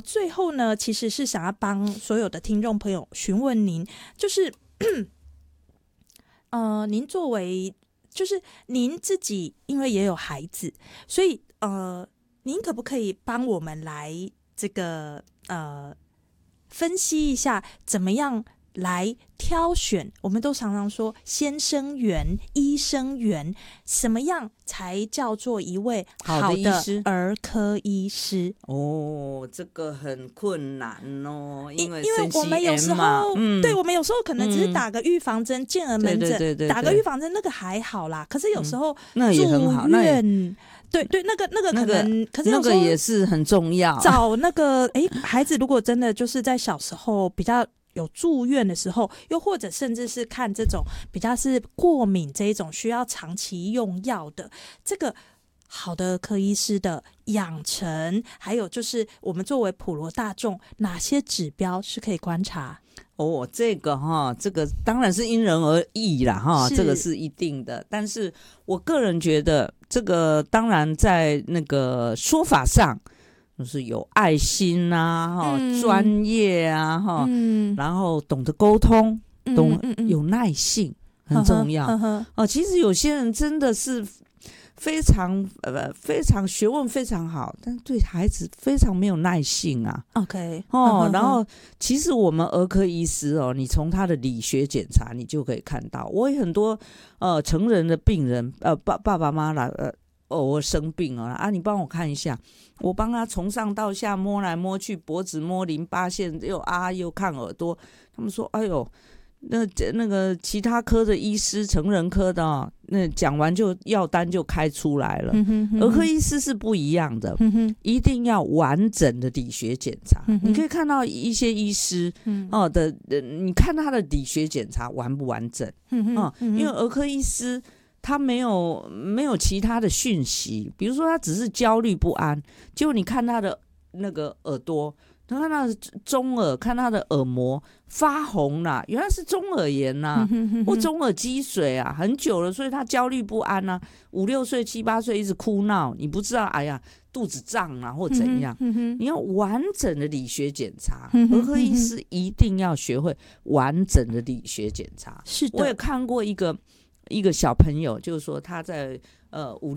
最后呢，其实是想要帮所有的听众朋友询问您，就是您作为就是您自己，因为也有孩子，所以您可不可以帮我们来这个分析一下，怎么样来挑选？我们都常常说先生缘、医生缘，什么样才叫做一位好的儿科医师？ 哦，这个很困难哦，因为我们有时候，对，我们有时候可能只是打个预防针，健儿门诊， 对， 打个预防针那个还好啦。可是有时候那也很好，那也对，那个可能，可是有时候那个也是很重要。 找那个孩子如果真的就是在小时候比较有住院的时候，又或者甚至是看这种比较是过敏这一种需要长期用药的，这个好的科医师的养成，还有就是我们作为普罗大众，哪些指标是可以观察？ 哦，这个当然是因人而异啦哈，这个是一定的。但是我个人觉得，这个当然在那个说法上，就是有爱心啊，专业啊，然后懂得沟通，有耐性，很重要。其实有些人真的是非常学问非常好，但对孩子非常没有耐性啊。 OK， 然后其实我们儿科医师你从他的理学检查你就可以看到，我有很多成人的病人爸爸妈妈我生病了你帮我看一下，我帮他从上到下摸来摸去，脖子摸淋巴腺，又看耳朵，他们说哎呦。那个其他科的医师，成人科的那讲完就药单就开出来了。儿科医师是不一样的，一定要完整的理学检查。你可以看到一些医师你看他的理学检查完不完整？因为儿科医师他没有其他的讯息，比如说他只是焦虑不安，结果你看他的那个耳朵。看他的中耳，看他的耳膜发红啦，原来是中耳炎啦，或中耳积水啊，很久了，所以他焦虑不安啊，5、6岁、7、8岁一直哭闹，你不知道，哎呀，肚子胀啊或怎样，你要完整的理学检查，儿科医师一定要学会完整的理学检查。 是的， 我也看过一个小朋友，就是说他在5、